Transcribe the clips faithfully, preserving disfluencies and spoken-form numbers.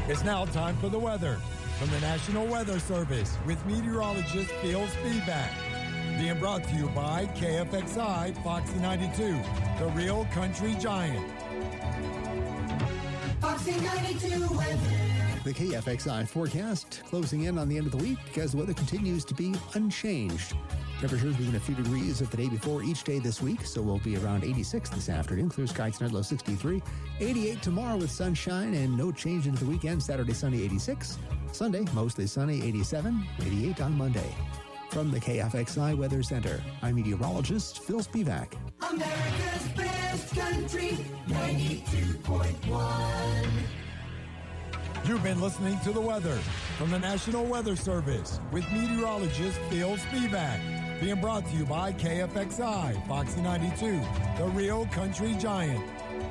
It's now time for the weather from the National Weather Service with meteorologist Phil Spivak. Being brought to you by K F X I Foxy ninety-two, the real country giant. Foxy ninety-two weather. The K F X I forecast closing in on the end of the week as the weather continues to be unchanged. Temperatures within a few degrees of the day before each day this week, so we'll be around eighty-six this afternoon. Clear skies tonight, low sixty-three. eighty-eight tomorrow with sunshine and no change into the weekend. Saturday, sunny, eighty-six. Sunday, mostly sunny, eighty-seven. eighty-eight on Monday. From the K F X I Weather Center, I'm meteorologist Phil Spivak. America's best country, ninety-two point one. You've been listening to the weather from the National Weather Service with meteorologist Phil Spivak. Being brought to you by K F X I Foxy ninety-two, the real country giant.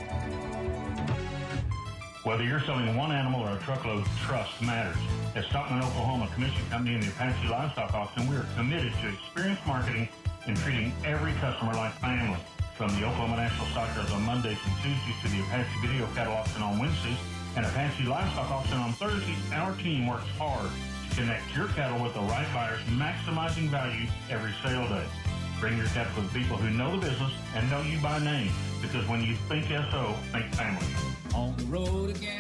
Whether you're selling one animal or a truckload, trust matters. At Stockman, Oklahoma Commission Company and the Apache Livestock Auction, we are committed to experience marketing and treating every customer like family. From the Oklahoma National Stock Yards on Mondays and Tuesdays to the Apache Video Cattle Auction on Wednesdays and Apache Livestock Auction on Thursdays, our team works hard to connect your cattle with the right buyers, maximizing value every sale day. Bring your cattle to the people who know the business and know you by name, because when you think S O, think family. On the road again.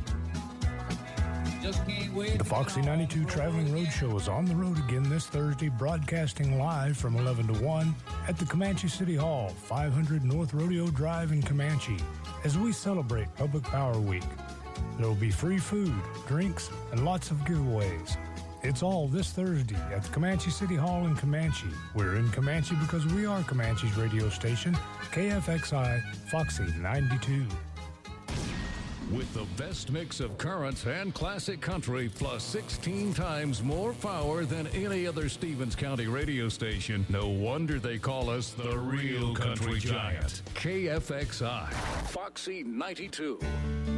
Just can't wait. The Foxy ninety-two Traveling Roadshow is on the road again this Thursday, broadcasting live from eleven to one at the Comanche City Hall, five hundred North Rodeo Drive in Comanche, as we celebrate Public Power Week. There will be free food, drinks, and lots of giveaways. It's all this Thursday at the Comanche City Hall in Comanche. We're in Comanche because we are Comanche's radio station, K F X I Foxy ninety-two. With the best mix of current and classic country, plus sixteen times more power than any other Stevens County radio station, no wonder they call us the real country giant. K F X I Foxy ninety-two.